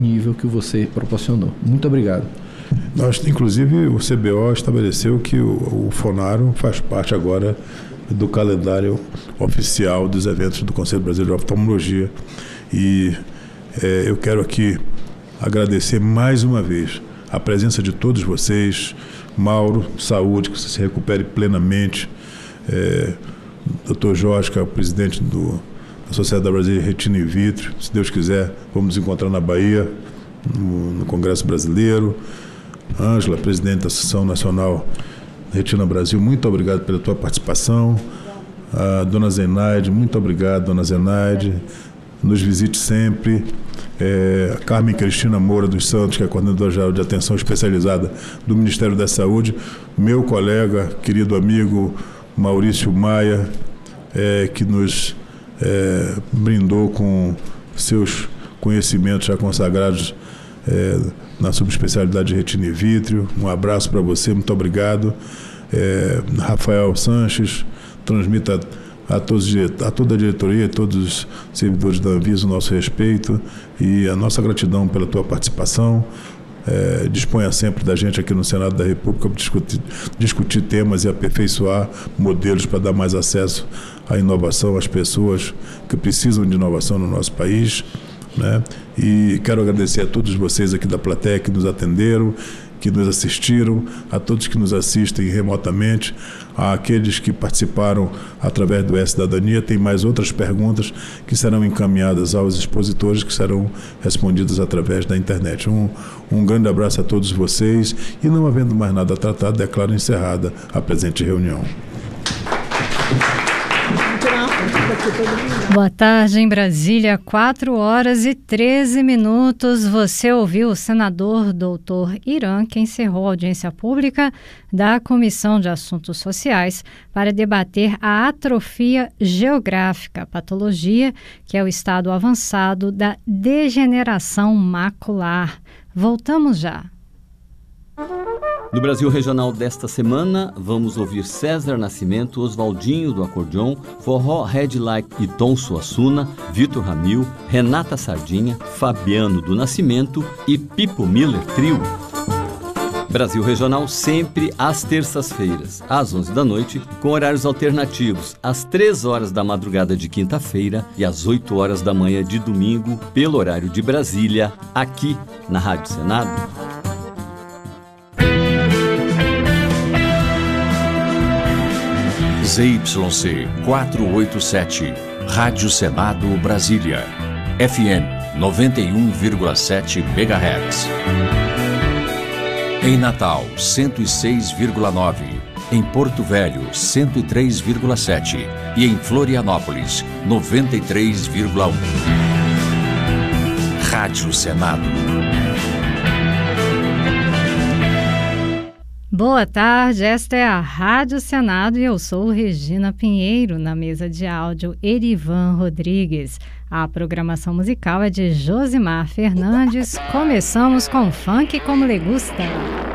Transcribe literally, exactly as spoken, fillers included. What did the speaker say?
nível que você proporcionou. Muito obrigado. Nós, inclusive, o C B O estabeleceu que o, o Fonaro faz parte agora do calendário oficial dos eventos do Conselho Brasileiro de Oftalmologia. E é, eu quero aqui agradecer mais uma vez a presença de todos vocês. Mauro, saúde, que você se recupere plenamente. É, doutor Jorge, que é o presidente do, da Sociedade Brasileira de Retina e Vítreo. Se Deus quiser, vamos nos encontrar na Bahia, no, no Congresso Brasileiro. Ângela, presidente da Associação Nacional Retina Brasil, muito obrigado pela tua participação. A dona Zenaide, muito obrigado, dona Zenaide. Nos visite sempre. É, a Carmen Cristina Moura dos Santos, que é a coordenadora geral de atenção especializada do Ministério da Saúde. Meu colega, querido amigo Maurício Maia, é, que nos é, brindou com seus conhecimentos já consagrados é, na subespecialidade de retina e vítreo. Um abraço para você, muito obrigado. É, Rafael Sanches, transmita a, todos, a toda a diretoria, a todos os servidores da Anvisa o nosso respeito e a nossa gratidão pela tua participação. É, disponha sempre da gente aqui no Senado da República para discutir, discutir temas e aperfeiçoar modelos para dar mais acesso à inovação às pessoas que precisam de inovação no nosso país, né? E quero agradecer a todos vocês aqui da plateia que nos atenderam, que nos assistiram, a todos que nos assistem remotamente, àqueles que participaram através do E-Cidadania. Tem mais outras perguntas que serão encaminhadas aos expositores, que serão respondidas através da internet. Um, um grande abraço a todos vocês e, não havendo mais nada a tratar, declaro encerrada a presente reunião. Boa tarde em Brasília, quatro horas e treze minutos. Você ouviu o senador doutor Irã, que encerrou a audiência pública da Comissão de Assuntos Sociais para debater a atrofia geográfica, patologia que é o estado avançado da degeneração macular. Voltamos já. No Brasil Regional desta semana, vamos ouvir César Nascimento, Oswaldinho do Acordeon, Forró Red Like e Tom Suassuna, Vitor Ramil, Renata Sardinha, Fabiano do Nascimento e Pipo Miller Trio. Brasil Regional sempre às terças-feiras, às onze da noite, com horários alternativos, às três horas da madrugada de quinta-feira e às oito horas da manhã de domingo, pelo horário de Brasília, aqui na Rádio Senado. Z Y C quatrocentos e oitenta e sete, Rádio Senado Brasília, F M noventa e um vírgula sete megahertz. Em Natal, cento e seis vírgula nove, em Porto Velho, cento e três vírgula sete e em Florianópolis, noventa e três vírgula um. Rádio Senado. Boa tarde, esta é a Rádio Senado e eu sou Regina Pinheiro, na mesa de áudio Erivan Rodrigues. A programação musical é de Josimar Fernandes. Começamos com Funk Como Le Gusta.